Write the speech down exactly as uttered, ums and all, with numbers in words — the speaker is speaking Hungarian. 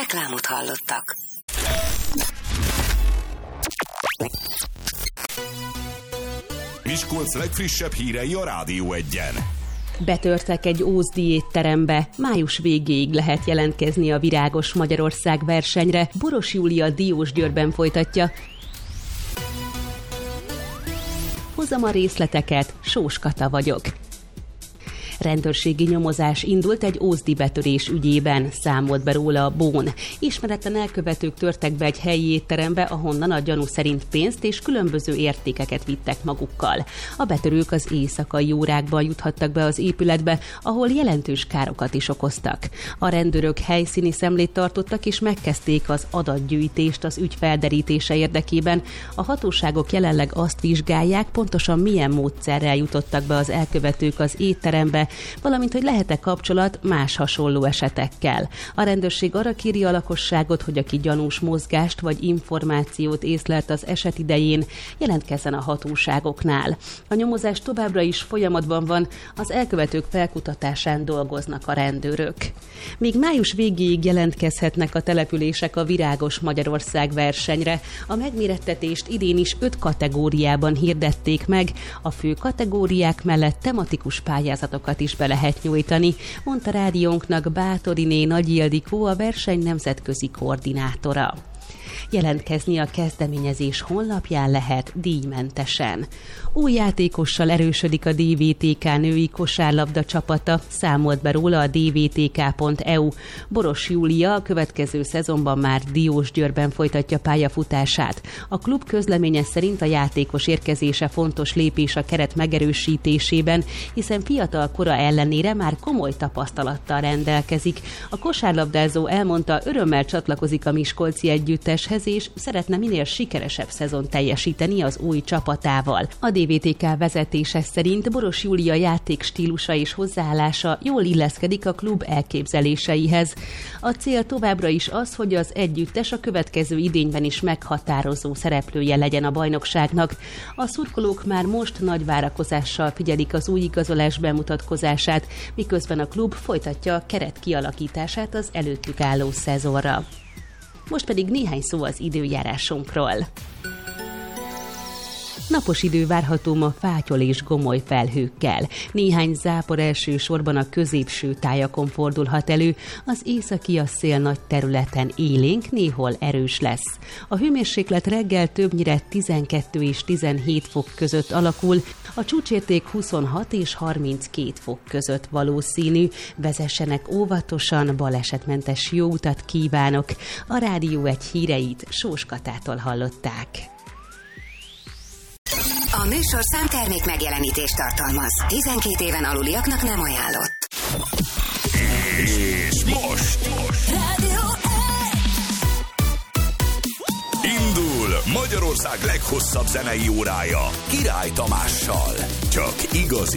Reklámot hallottak. Miskolc legfrissebb hírei a Rádió Egyen. Betörtek egy ózdi étterembe. Május végéig lehet jelentkezni a Virágos Magyarország versenyre. Boros Júlia Diósgyőrben folytatja. Hozom a részleteket, Sós Kata vagyok. Rendőrségi nyomozás indult egy ózdi betörés ügyében, számolt be róla a Bón. Ismeretlen elkövetők törtek be egy helyi étterembe, ahonnan a gyanú szerint pénzt és különböző értékeket vittek magukkal. A betörők az éjszakai órákban juthattak be az épületbe, ahol jelentős károkat is okoztak. A rendőrök helyszíni szemlét tartottak és megkezdték az adatgyűjtést az ügy felderítése érdekében. A hatóságok jelenleg azt vizsgálják, pontosan milyen módszerrel jutottak be az elkövetők az étterembe, valamint hogy lehet-e kapcsolat más hasonló esetekkel. A rendőrség arra kéri a lakosságot, hogy aki gyanús mozgást vagy információt észlelt az eset idején, jelentkezzen a hatóságoknál. A nyomozás továbbra is folyamatban van, az elkövetők felkutatásán dolgoznak a rendőrök. Még május végéig jelentkezhetnek a települések a Virágos Magyarország versenyre. A megmérettetést idén is öt kategóriában hirdették meg. A fő kategóriák mellett tematikus pályázatokat is be lehet nyújtani, mondta rádiónknak Bátoriné Nagy Ildikó, a verseny nemzetközi koordinátora. Jelentkezni a kezdeményezés honlapján lehet díjmentesen. Új játékossal erősödik a dé vé té ká női kosárlabda csapata, számolt be róla a dé vé té ká pont e u. Boros Júlia a következő szezonban már Diósgyőrben folytatja pályafutását. A klub közleménye szerint a játékos érkezése fontos lépés a keret megerősítésében, hiszen fiatal kora ellenére már komoly tapasztalattal rendelkezik. A kosárlabdázó elmondta, örömmel csatlakozik a miskolci együtteshez, és szeretne minél sikeresebb szezon teljesíteni az új csapatával. A dé vé té ká vezetése szerint Boros Júlia játék stílusa és hozzáállása jól illeszkedik a klub elképzeléseihez. A cél továbbra is az, hogy az együttes a következő idényben is meghatározó szereplője legyen a bajnokságnak. A szurkolók már most nagy várakozással figyelik az új igazolás bemutatkozását, miközben a klub folytatja a keret kialakítását az előttük álló szezonra. Most pedig néhány szó az időjárásunkról. Napos idő várható ma fátyol és gomoly felhőkkel. Néhány zápor elsősorban a középső tájakon fordulhat elő, az északi a szél nagy területen élénk, néhol erős lesz. A hőmérséklet reggel többnyire tizenkettő és tizenhét fok között alakul, a csúcsérték huszonhat és harminckét fok között valószínű. Vezessenek óvatosan, balesetmentes jó utat kívánok. A Rádió egy híreit Sós Katától hallották. A műsor számtermék megjelenítést tartalmaz. tizenkét éven aluliaknak nem ajánlott. És most, most. Rádió Indul Magyarország leghosszabb zenei órája Király Tamással. Csak igazi